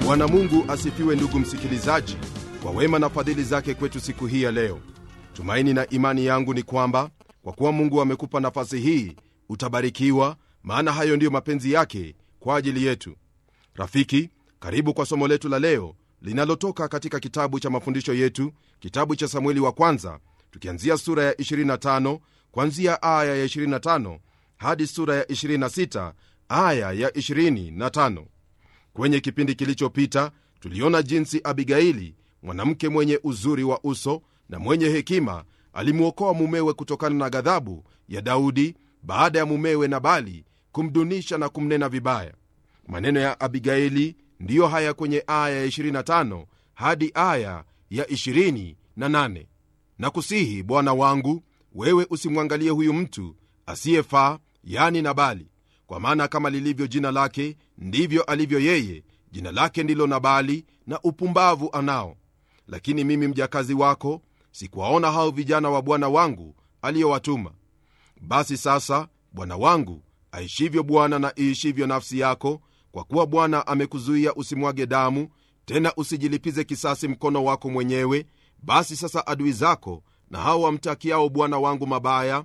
Bwana Mungu asifiwe, ndugu msikilizaji, kwa wema na fadhili zake kwetu siku hii ya leo. Tumaini na imani yangu ni kwamba kwa kuwa Mungu amekupa nafasi hii utabarikiwa, maana hayo ndiyo mapenzi yake kwa ajili yetu. Rafiki, karibu kwa somo letu la leo linalotoka katika kitabu cha mafundisho yetu, kitabu cha Samueli wa kwanza, tukianzia sura ya 25 kuanzia aya ya 25 hadi sura ya 26 aya ya 25. Kwenye kipindi kilichopita tuliona jinsi Abigaili, mwanamke mwenye uzuri wa uso na mwenye hekima, alimuokoa mumewe kutokana na ghadhabu ya Daudi baada ya mumewe Nabali kumdunisha na kumnena vibaya. Maneno ya Abigaili ndiyo haya kwenye aya ya 25 hadi aya ya 28. Na kusihi bwana wangu, wewe usimwangalie huyu mtu asiyefaa, yani Nabali, kwa maana kama lilivyo jina lake ndivyo alivyo yeye. Jina lake ndilo Nabali, na upumbavu anao. Lakini mimi mjakazi wako sikuwaona hao vijana wa bwana wangu aliyowatuma. Basi sasa, bwana wangu, aishivyo Bwana na iishivyo nafsi yako, kwa kuwa Bwana amekuzuia usimwage damu, tena usijilipize kisasi mkono wako mwenyewe. Basi sasa adui zako na hao wamtakiao bwana wangu mabaya